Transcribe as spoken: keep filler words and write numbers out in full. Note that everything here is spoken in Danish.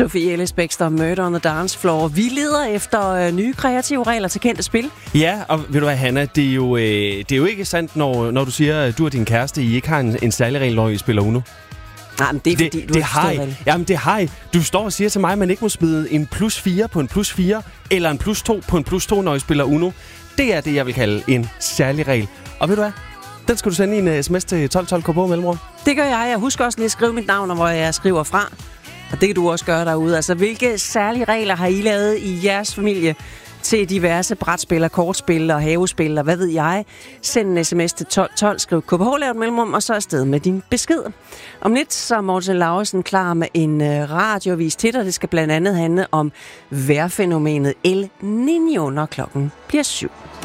Sofie Ellis Bextor, Murder on the Dance Floor. Vi leder efter øh, nye kreative regler til kendte spil. Ja, og ved du hvad, Hanna, det er jo, øh, det er jo ikke sandt, når, når du siger, at du og din kæreste, I ikke har en, en særlig regel, når I spiller Uno. Nej, men det er det, fordi, du det har I. vel. Jamen, det har I. Du står og siger til mig, at man ikke må smide en plus fire på en plus fire, eller en plus to på en plus to, når I spiller Uno. Det er det, jeg vil kalde en særlig regel. Og ved du hvad? Den skal du sende i en sms til tolv tolv K på mellemrum. Det gør jeg. Jeg husker også lige at skrive mit navn, og hvor jeg skriver fra. Og det kan du også gøre derude. Altså, hvilke særlige regler har I lavet i jeres familie til diverse brætspil, kortspil og havespil, og hvad ved jeg? Send en sms til tolv tolv, skriv K P H, lav et mellemrum, og så afsted med din besked. Om lidt så er Morten Laursen klar med en radiovis til dig. Det skal blandt andet handle om vejrfænomenet El Niño, når klokken bliver syv.